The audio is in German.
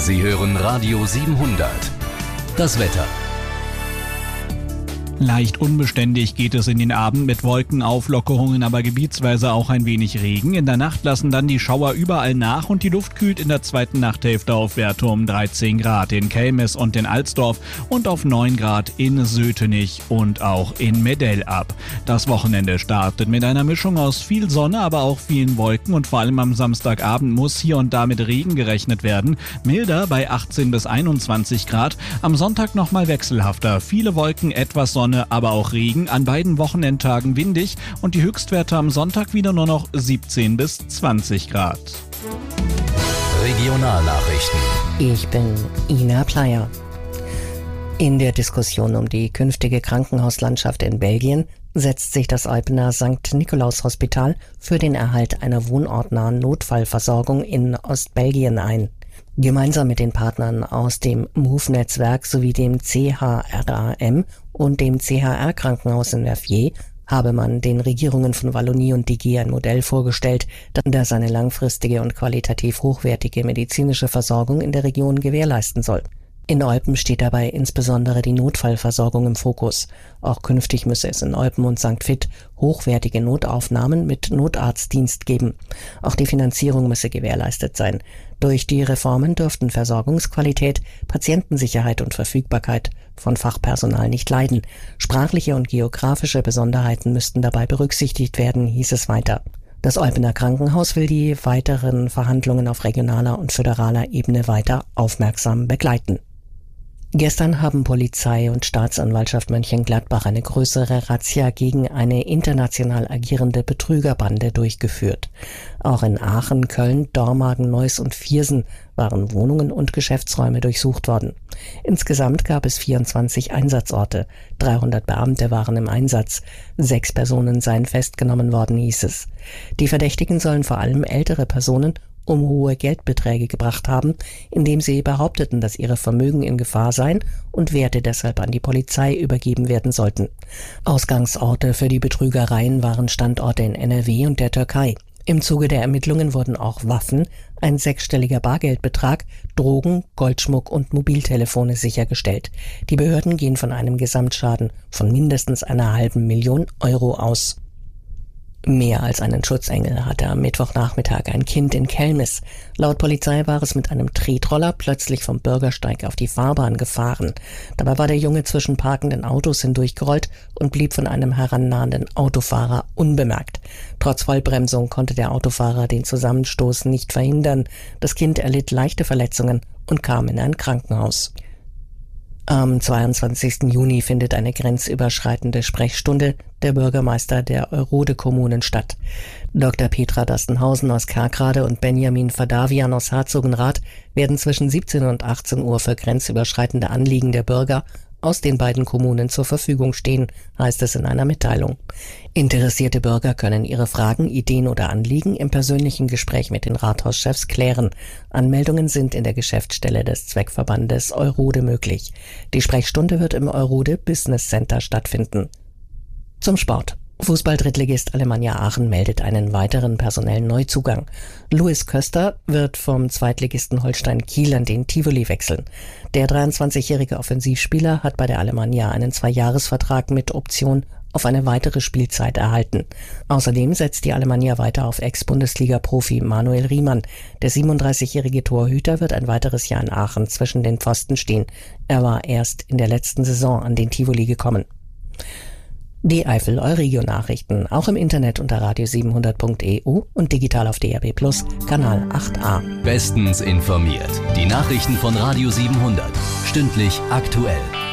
Sie hören Radio 700. Das Wetter. Leicht unbeständig geht es in den Abend mit Wolkenauflockerungen, aber gebietsweise auch ein wenig Regen. In der Nacht lassen dann die Schauer überall nach und die Luft kühlt in der zweiten Nachthälfte auf Werte um 13 Grad in Kelmis und in Alsdorf und auf 9 Grad in Sötenich und auch in Medell ab. Das Wochenende startet mit einer Mischung aus viel Sonne, aber auch vielen Wolken und vor allem am Samstagabend muss hier und da mit Regen gerechnet werden. Milder bei 18 bis 21 Grad. Am Sonntag nochmal wechselhafter. Viele Wolken, etwas Sonne, aber auch Regen. An beiden Wochenendtagen windig und die Höchstwerte am Sonntag wieder nur noch 17 bis 20 Grad. Regionalnachrichten. Ich bin Ina Pleyer. In der Diskussion um die künftige Krankenhauslandschaft in Belgien setzt sich das Eupener St. Nikolaus Hospital für den Erhalt einer wohnortnahen Notfallversorgung in Ostbelgien ein. Gemeinsam mit den Partnern aus dem MOVE-Netzwerk sowie dem CHRAM und dem CHR-Krankenhaus in Verviers habe man den Regierungen von Wallonie und Digy ein Modell vorgestellt, das eine langfristige und qualitativ hochwertige medizinische Versorgung in der Region gewährleisten soll. In Eupen steht dabei insbesondere die Notfallversorgung im Fokus. Auch künftig müsse es in Eupen und St. Vith hochwertige Notaufnahmen mit Notarztdienst geben. Auch die Finanzierung müsse gewährleistet sein. Durch die Reformen dürften Versorgungsqualität, Patientensicherheit und Verfügbarkeit von Fachpersonal nicht leiden. Sprachliche und geografische Besonderheiten müssten dabei berücksichtigt werden, hieß es weiter. Das Eupener Krankenhaus will die weiteren Verhandlungen auf regionaler und föderaler Ebene weiter aufmerksam begleiten. Gestern haben Polizei und Staatsanwaltschaft Mönchengladbach eine größere Razzia gegen eine international agierende Betrügerbande durchgeführt. Auch in Aachen, Köln, Dormagen, Neuss und Viersen waren Wohnungen und Geschäftsräume durchsucht worden. Insgesamt gab es 24 Einsatzorte. 300 Beamte waren im Einsatz. 6 Personen seien festgenommen worden, hieß es. Die Verdächtigen sollen vor allem ältere Personen um hohe Geldbeträge gebracht haben, indem sie behaupteten, dass ihre Vermögen in Gefahr seien und Werte deshalb an die Polizei übergeben werden sollten. Ausgangsorte für die Betrügereien waren Standorte in NRW und der Türkei. Im Zuge der Ermittlungen wurden auch Waffen, ein 6-stelliger Bargeldbetrag, Drogen, Goldschmuck und Mobiltelefone sichergestellt. Die Behörden gehen von einem Gesamtschaden von mindestens einer halben Million Euro aus. Mehr als einen Schutzengel hatte am Mittwochnachmittag ein Kind in Kelmis. Laut Polizei war es mit einem Tretroller plötzlich vom Bürgersteig auf die Fahrbahn gefahren. Dabei war der Junge zwischen parkenden Autos hindurchgerollt und blieb von einem herannahenden Autofahrer unbemerkt. Trotz Vollbremsung konnte der Autofahrer den Zusammenstoß nicht verhindern. Das Kind erlitt leichte Verletzungen und kam in ein Krankenhaus. Am 22. Juni findet eine grenzüberschreitende Sprechstunde der Bürgermeister der Eurode-Kommunen statt. Dr. Petra Dastenhausen aus Kerkrade und Benjamin Fadavian aus Herzogenrath werden zwischen 17 und 18 Uhr für grenzüberschreitende Anliegen der Bürger aus den beiden Kommunen zur Verfügung stehen, heißt es in einer Mitteilung. Interessierte Bürger können ihre Fragen, Ideen oder Anliegen im persönlichen Gespräch mit den Rathauschefs klären. Anmeldungen sind in der Geschäftsstelle des Zweckverbandes Eurode möglich. Die Sprechstunde wird im Eurode Business Center stattfinden. Zum Sport. Fußball-Drittligist Alemannia Aachen meldet einen weiteren personellen Neuzugang. Louis Köster wird vom Zweitligisten Holstein Kiel an den Tivoli wechseln. Der 23-jährige Offensivspieler hat bei der Alemannia einen 2-Jahres-Vertrag mit Option auf eine weitere Spielzeit erhalten. Außerdem setzt die Alemannia weiter auf Ex-Bundesliga-Profi Manuel Riemann. Der 37-jährige Torhüter wird ein weiteres Jahr in Aachen zwischen den Pfosten stehen. Er war erst in der letzten Saison an den Tivoli gekommen. Die Eifel Euregio-Nachrichten, auch im Internet unter radio700.eu und digital auf DAB+, Kanal 8a. Bestens informiert. Die Nachrichten von Radio 700. Stündlich aktuell.